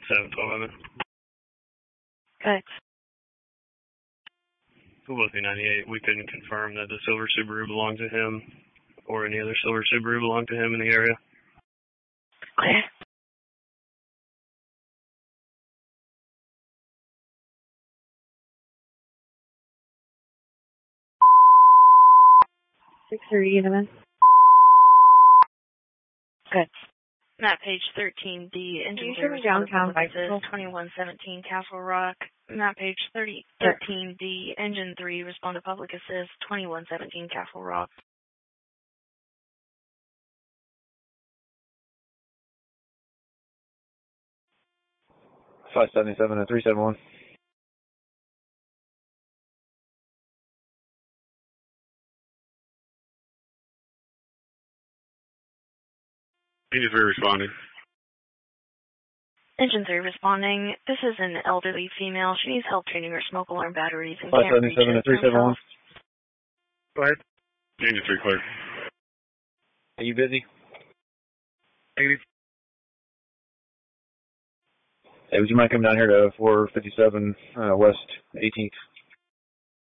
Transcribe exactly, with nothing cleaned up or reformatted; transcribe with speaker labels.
Speaker 1: seven twelve, I'm in.
Speaker 2: Okay.
Speaker 1: Wolfie ninety-eight, we couldn't confirm that the silver Subaru belonged to him or any other silver Subaru belonged to him in the area.
Speaker 2: Okay.
Speaker 3: six thirty, Evan.
Speaker 2: Good. Map page thirteen D, engine three
Speaker 3: downtown
Speaker 2: bicycle, twenty-one seventeen Castle Rock. Map page thirty, thirteen D, engine three, respond to public assist, twenty-one seventeen Castle Rock.
Speaker 4: five seventy-seven and three seventy-one.
Speaker 1: Engine three responding.
Speaker 2: Engine three responding. This is an elderly female. She needs help changing her smoke alarm batteries and
Speaker 4: five
Speaker 2: can't reach
Speaker 4: seventy-seven
Speaker 2: it
Speaker 4: and three seventy-one.
Speaker 2: herself.
Speaker 1: Go ahead. Engine three clear.
Speaker 4: Are you busy?
Speaker 1: Negative.
Speaker 4: Hey, would you mind coming down here to four fifty-seven uh, West eighteenth